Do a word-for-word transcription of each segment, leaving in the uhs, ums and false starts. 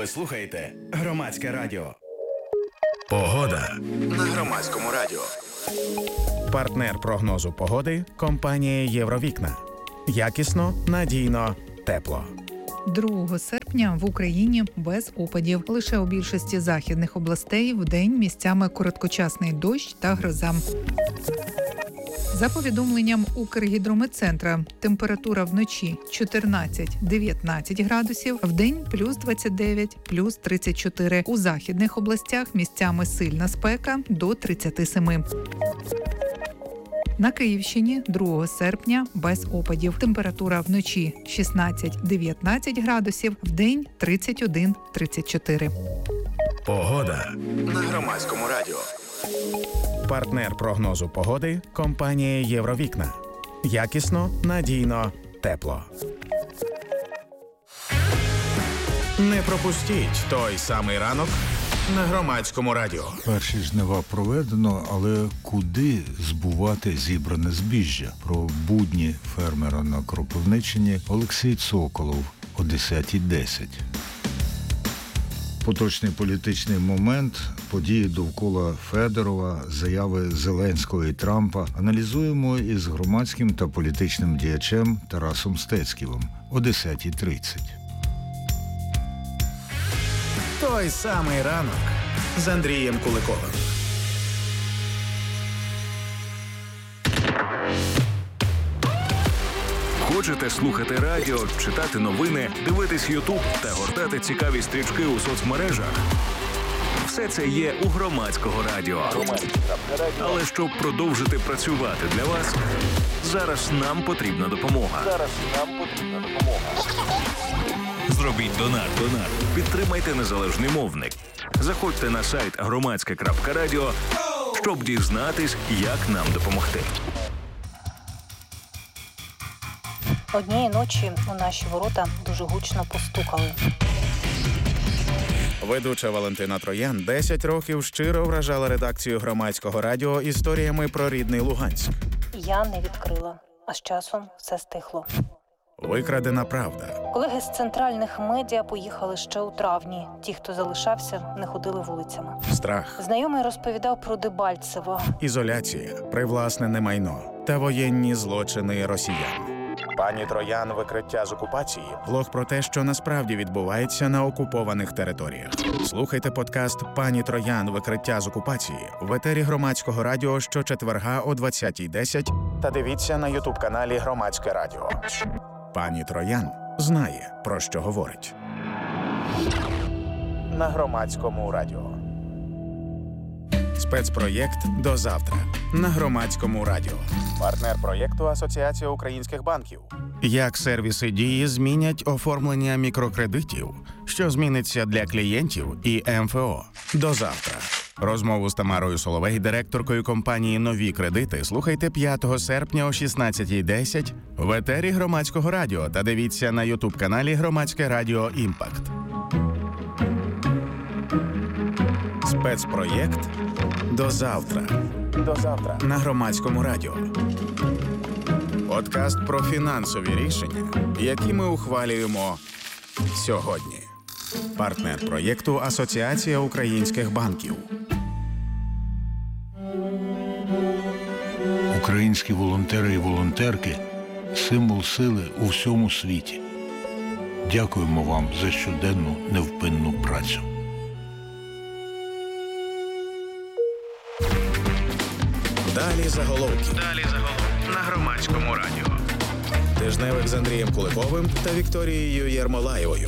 Ви слухаєте Громадське радіо. Погода на Громадському радіо. Партнер прогнозу погоди – компанія «Євровікна». Якісно, надійно, тепло. другого серпня в Україні без опадів. Лише у більшості західних областей вдень місцями короткочасний дощ та гроза. За повідомленням Укргідрометцентра, температура вночі чотирнадцять-дев'ятнадцять градусів, вдень плюс двадцять дев'ять, плюс тридцять чотири. У західних областях місцями сильна спека до тридцять сім. На Київщині другого серпня без опадів. Температура вночі шістнадцять-дев'ятнадцять градусів, вдень тридцять один - тридцять чотири. Погода на Громадському радіо. Партнер прогнозу погоди – компанія «Євровікна». Якісно, надійно, тепло. Не пропустіть той самий ранок на Громадському радіо. Перші жнива проведено, але куди збувати зібране збіжжя? Про будні фермера на Кропивниччині Олексій Цоколов о десята десять. Поточний політичний момент, події довкола Федорова, заяви Зеленського і Трампа аналізуємо із громадським та політичним діячем Тарасом Стецьківим о десята тридцять. Той самий ранок з Андрієм Куликовим. Хочете слухати радіо, читати новини, дивитись Ютуб та гортати цікаві стрічки у соцмережах? Все це є у Громадського радіо. Але щоб продовжити працювати для вас, зараз нам потрібна допомога. Зараз нам потрібна допомога. Зробіть донат. Донат. Підтримайте незалежний мовник. Заходьте на сайт громадське крапка радіо, щоб дізнатись, як нам допомогти. Однієї ночі у наші ворота дуже гучно постукали. Ведуча Валентина Троян десять років щиро вражала редакцію Громадського радіо історіями про рідний Луганськ. Я не відкрила, а з часом все стихло. Викрадена правда. Колеги з центральних медіа поїхали ще у травні. Ті, хто залишався, не ходили вулицями. Страх. Знайомий розповідав про Дебальцево. Ізоляція, привласнене майно та воєнні злочини росіян. Пані Троян «Викриття з окупації» – влог про те, що насправді відбувається на окупованих територіях. Слухайте подкаст «Пані Троян. Викриття з окупації» в етері Громадського радіо щочетверга о двадцята десять та дивіться на ютуб-каналі Громадське радіо. Пані Троян знає, про що говорить. На Громадському радіо. Спецпроєкт «До завтра» на Громадському радіо. Партнер проєкту Асоціація українських банків. Як сервіси Дії змінять оформлення мікрокредитів, що зміниться для клієнтів і ем еф о. До завтра. Розмову з Тамарою Соловей, директоркою компанії «Нові кредити», слухайте п'ятого серпня о шістнадцята десять в етері Громадського радіо та дивіться на ютуб-каналі Громадське радіо «Імпакт». Спецпроєкт «До завтра». До завтра на Громадському радіо. Подкаст про фінансові рішення, які ми ухвалюємо сьогодні. Партнер проєкту Асоціація українських банків. Українські волонтери і волонтерки – символ сили у всьому світі. Дякуємо вам за щоденну невпинну працю. Далі заголовки. Далі заголовки на Громадському радіо. Тижневик з Андрієм Куликовим та Вікторією Єрмолаєвою.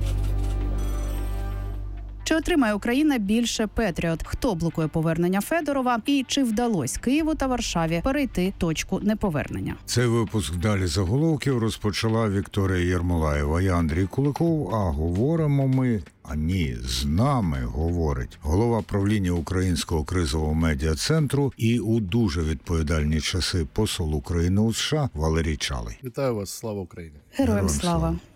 Чи отримає Україна більше Петріот? Хто блокує повернення Федорова? І чи вдалося Києву та Варшаві перейти точку неповернення? Цей випуск «Далі заголовків» розпочала Вікторія Єрмолаєва. Я Андрій Куликов, а говоримо ми, а ні, з нами говорить голова правління Українського кризового медіа-центру і у дуже відповідальні часи посол України у США Валерій Чалий. Вітаю вас, слава Україні! Героям слава!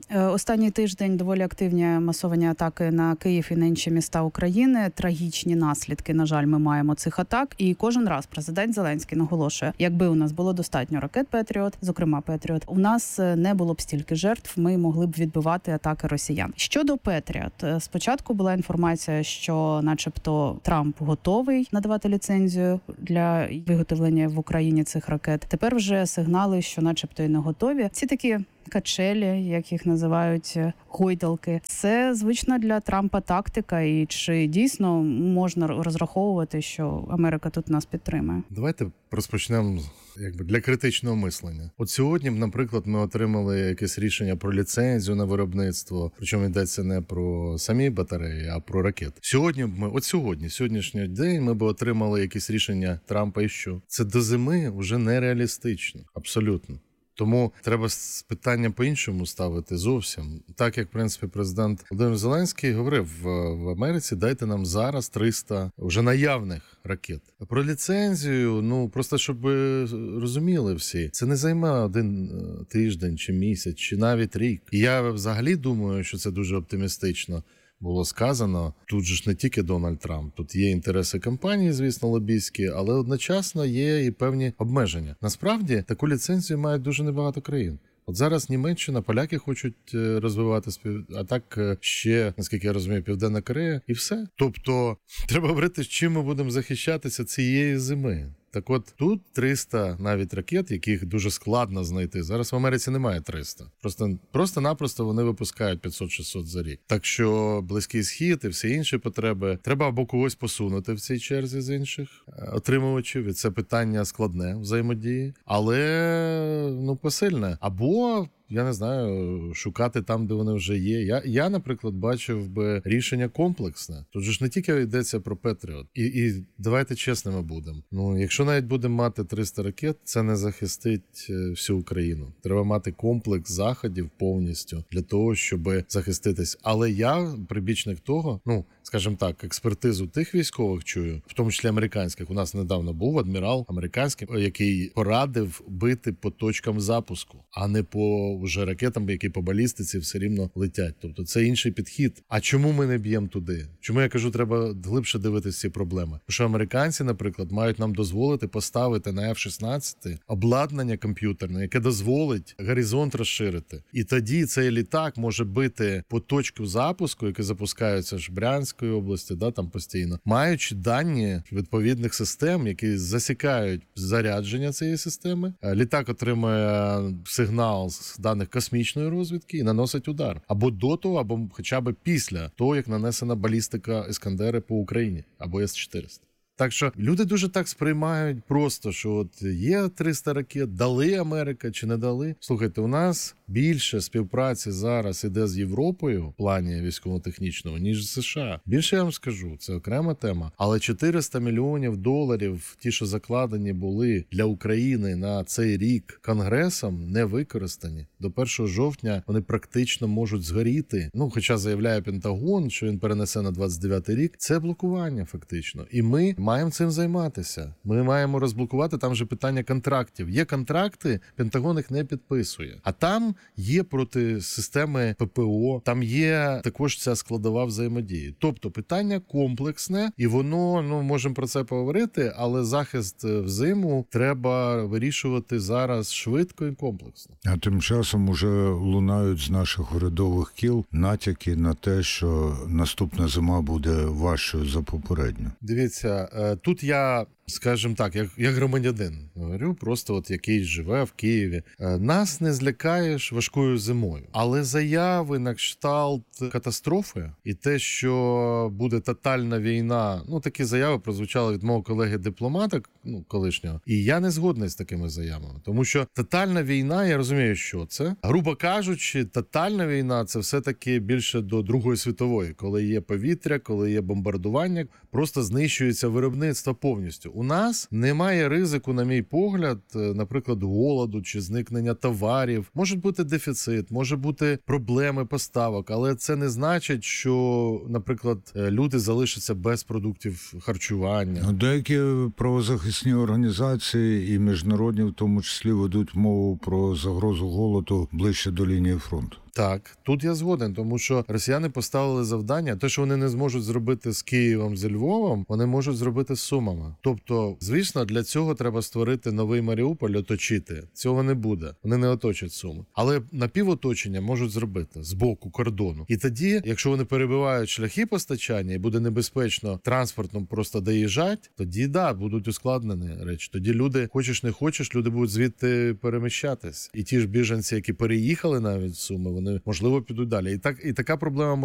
Останній тиждень доволі активні масовані атаки на Київ і на інші міста України. Трагічні наслідки, на жаль, ми маємо цих атак. І кожен раз президент Зеленський наголошує, якби у нас було достатньо ракет «Петріот», зокрема «Петріот», у нас не було б стільки жертв, ми могли б відбивати атаки росіян. Щодо «Петріот», спочатку була інформація, що начебто Трамп готовий надавати ліцензію для виготовлення в Україні цих ракет. Тепер вже сигнали, що начебто і не готові. Ці такі качелі, як їх називають, гойдалки. Це звична для Трампа тактика, і чи дійсно можна розраховувати, що Америка тут нас підтримує? Давайте розпочнемо якби для критичного мислення. От сьогодні, наприклад, ми отримали якесь рішення про ліцензію на виробництво, причому йдеться не про самі батареї, а про ракети. Сьогодні ми, от сьогодні, сьогоднішній день, ми б отримали якесь рішення Трампа і що? Це до зими вже нереалістично, абсолютно. Тому треба питання по-іншому ставити зовсім. Так, як, в принципі, президент Володимир Зеленський говорив в Америці, дайте нам зараз триста вже наявних ракет. А про ліцензію, ну, просто щоб ви розуміли всі, це не займе один тиждень, чи місяць, чи навіть рік. І я взагалі думаю, що це дуже оптимістично було сказано. Тут же ж не тільки Дональд Трамп, тут є інтереси компанії, звісно, лобійські, але одночасно є і певні обмеження. Насправді, таку ліцензію мають дуже небагато країн. От зараз Німеччина, поляки хочуть розвивати спів... а так ще, наскільки я розумію, Південна Корея і все. Тобто, треба говорити, чим ми будемо захищатися цієї зими. Так от, тут триста навіть ракет, яких дуже складно знайти. Зараз в Америці немає триста. Просто, просто-напросто вони випускають п'ятсот-шістсот за рік. Так що Близький Схід і всі інші потреби треба або когось посунути в цій черзі з інших отримувачів. І це питання складне взаємодії. Але, ну, посильне. Або... я не знаю, шукати там, де вони вже є. Я, я, наприклад, бачив би рішення комплексне. Тут же ж не тільки йдеться про Петріот. І, і давайте чесними будемо. Ну, якщо навіть будемо мати триста ракет, це не захистить всю Україну. Треба мати комплекс заходів повністю для того, щоб захиститись. Але я прибічник того, ну, скажімо так, експертизу тих військових чую, в тому числі американських. У нас недавно був адмірал американський, який порадив бити по точкам запуску, а не по вже ракетам, які по балістиці все рівно летять. Тобто це інший підхід. А чому ми не б'ємо туди? Чому я кажу, треба глибше дивитися ці проблеми? Тому що американці, наприклад, мають нам дозволити поставити на еф шістнадцять обладнання комп'ютерне, яке дозволить горизонт розширити. І тоді цей літак може бити по точку запуску, які запускаються ж в Брянської області, да, там постійно, маючи дані відповідних систем, які засікають зарядження цієї системи. Літак отримує сигнал з даних космічної розвідки і наносить удар. Або до того, або хоча б після того, як нанесена балістика Іскандери по Україні, або ес чотириста. Так що люди дуже так сприймають просто, що от є триста ракет, дали Америка чи не дали. Слухайте, у нас більше співпраці зараз іде з Європою в плані військово-технічного, ніж з США. Більше я вам скажу, це окрема тема. Але чотириста мільйонів доларів, ті, що закладені були для України на цей рік Конгресом, не використані. До першого жовтня вони практично можуть згоріти. Ну, хоча заявляє Пентагон, що він перенесе на двадцять дев'ятий рік. Це блокування фактично. І ми маємо цим займатися. Ми маємо розблокувати, там же питання контрактів. Є контракти, Пентагон їх не підписує. А там є проти системи пе пе о, там є також ця складова взаємодії. Тобто питання комплексне, і воно, ну, можемо про це поговорити, але захист взиму треба вирішувати зараз швидко і комплексно. А тим часом уже лунають з наших урядових кіл натяки на те, що наступна зима буде важчою за попередню. Дивіться, тут я, скажімо так, як, як громадянин говорю, просто от який живе в Києві. Нас не злякаєш важкою зимою. Але заяви на кшталт катастрофи і те, що буде тотальна війна, ну такі заяви прозвучали від мого колеги-дипломата, ну колишнього, і я не згодний з такими заявами. Тому що тотальна війна, я розумію, що це. Грубо кажучи, тотальна війна – це все-таки більше до Другої світової, коли є повітря, коли є бомбардування, просто знищується виробництво повністю. У нас немає ризику, на мій погляд, наприклад, голоду чи зникнення товарів. Може бути дефіцит, може бути проблеми поставок, але це не значить, що, наприклад, люди залишаться без продуктів харчування. Деякі правозахисні організації і міжнародні в тому числі ведуть мову про загрозу голоду ближче до лінії фронту. Так, тут я згоден, тому що росіяни поставили завдання, те, що вони не зможуть зробити з Києвом, з Львовом, вони можуть зробити з Сумами. Тобто, звісно, для цього треба створити новий Маріуполь, оточити. Цього не буде. Вони не оточать Суми. Але напівоточення можуть зробити з боку кордону. І тоді, якщо вони перебивають шляхи постачання і буде небезпечно транспортом просто доїжджати, тоді, да, будуть ускладнені речі. Тоді люди, хочеш не хочеш, люди будуть звідти переміщатись. І ті ж біженці, які переїхали навіть в Суми, вони, можливо, підуть далі. І так, і така проблема може